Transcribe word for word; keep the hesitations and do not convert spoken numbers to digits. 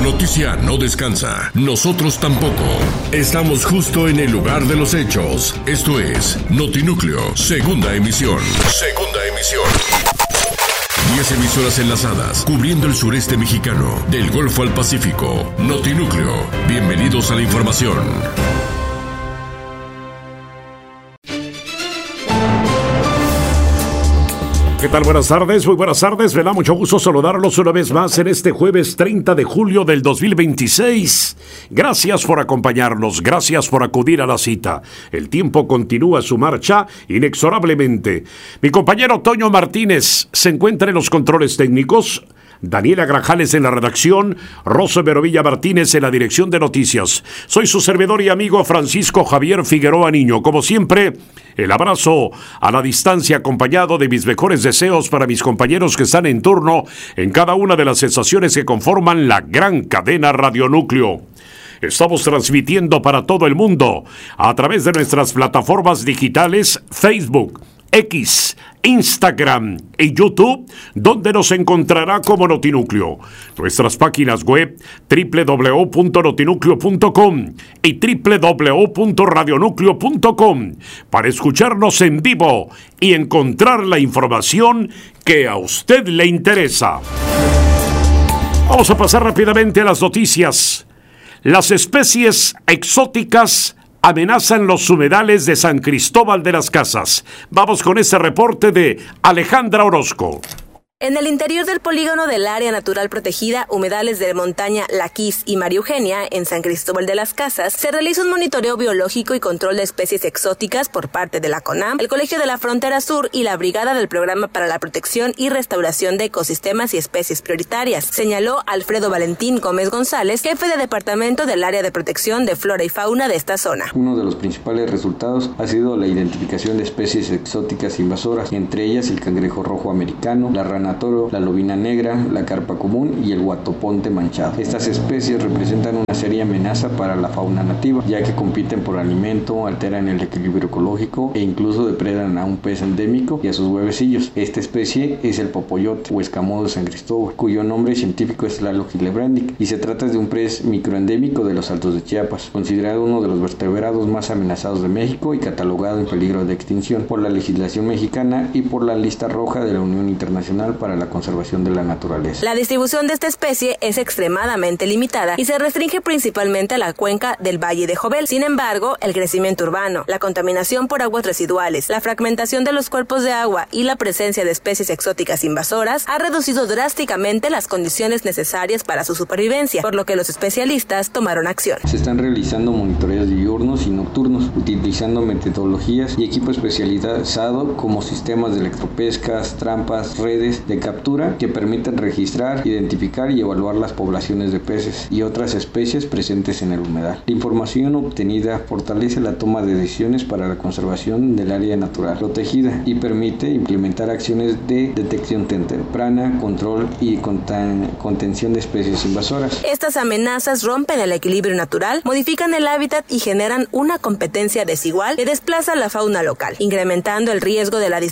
noticia no descansa. Nosotros tampoco. Estamos justo en el lugar de los hechos. Esto es Notinúcleo, segunda emisión. Segunda emisión. Diez emisoras enlazadas, cubriendo el sureste mexicano, del Golfo al Pacífico. Notinúcleo. Bienvenidos a la información. ¿Qué tal? Buenas tardes, muy buenas tardes. Me da mucho gusto saludarlos una vez más en este jueves treinta de julio del dos mil veintiséis. Gracias por acompañarnos, gracias por acudir a la cita. El tiempo continúa su marcha inexorablemente. Mi compañero Toño Martínez se encuentra en los controles técnicos, Daniela Grajales en la redacción, Rosa Verovilla Martínez en la dirección de noticias. Soy su servidor y amigo Francisco Javier Figueroa Niño. Como siempre, el abrazo a la distancia acompañado de mis mejores deseos para mis compañeros que están en turno en cada una de las estaciones que conforman la gran cadena Radionúcleo. Estamos transmitiendo para todo el mundo a través de nuestras plataformas digitales Facebook, X, Instagram y YouTube, donde nos encontrará como Notinúcleo. Nuestras páginas web doble u doble u doble u punto notinúcleo punto com y doble u doble u doble u punto radionúcleo punto com para escucharnos en vivo y encontrar la información que a usted le interesa. Vamos a pasar rápidamente a las noticias. Las especies exóticas amenazan los humedales de San Cristóbal de las Casas. Vamos con este reporte de Alejandra Orozco. En el interior del polígono del Área Natural Protegida, Humedales de Montaña La Quis y María Eugenia, en San Cristóbal de las Casas, se realiza un monitoreo biológico y control de especies exóticas por parte de la CONAM, el Colegio de la Frontera Sur y la Brigada del Programa para la Protección y Restauración de Ecosistemas y Especies Prioritarias, señaló Alfredo Valentín Gómez González, jefe de Departamento del Área de Protección de Flora y Fauna de esta zona. Uno de los principales resultados ha sido la identificación de especies exóticas invasoras, entre ellas el cangrejo rojo americano, la rana toro, la lobina negra, la carpa común y el guatoponte manchado. Estas especies representan una seria amenaza para la fauna nativa, ya que compiten por alimento, alteran el equilibrio ecológico e incluso depredan a un pez endémico y a sus huevecillos. Esta especie es el popoyote o escamoso de San Cristóbal, cuyo nombre científico es Tlaloc hilebrandic, y se trata de un pez microendémico de los Altos de Chiapas, considerado uno de los vertebrados más amenazados de México y catalogado en peligro de extinción por la legislación mexicana y por la lista roja de la Unión Internacional para la conservación de la naturaleza. La distribución de esta especie es extremadamente limitada y se restringe principalmente a la cuenca del Valle de Jovel. Sin embargo, el crecimiento urbano, la contaminación por aguas residuales, la fragmentación de los cuerpos de agua y la presencia de especies exóticas invasoras ha reducido drásticamente las condiciones necesarias para su supervivencia, por lo que los especialistas tomaron acción. Se están realizando monitoreos diurnos y nocturnos, utilizando metodologías y equipo especializado como sistemas de electropescas, trampas, redes de captura que permiten registrar, identificar y evaluar las poblaciones de peces y otras especies presentes en el humedal. La información obtenida fortalece la toma de decisiones para la conservación del área natural protegida y permite implementar acciones de detección temprana, control y contención de especies invasoras. Estas amenazas rompen el equilibrio natural, modifican el hábitat y generan una competencia desigual que desplaza a la fauna local, incrementando el riesgo de la